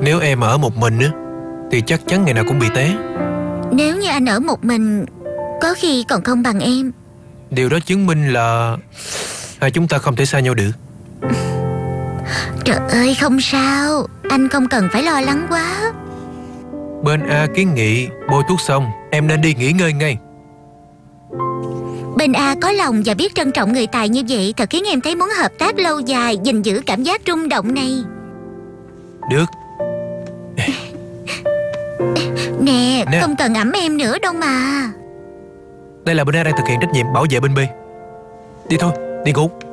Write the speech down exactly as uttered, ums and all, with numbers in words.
Nếu em ở một mình á thì chắc chắn ngày nào cũng bị té. Nếu như anh ở một mình, có khi còn không bằng em. Điều đó chứng minh là hai chúng ta không thể xa nhau được. Trời ơi, không sao. Anh không cần phải lo lắng quá. Bên A kiến nghị bôi thuốc xong em nên đi nghỉ ngơi ngay. Bên A có lòng và biết trân trọng người tài như vậy, thật khiến em thấy muốn hợp tác lâu dài, gìn giữ cảm giác rung động này. Được. Nè, Nè. không cần ẵm em nữa đâu mà. Đây là bên A đang thực hiện trách nhiệm bảo vệ bên B. Đi thôi, đi ngủ.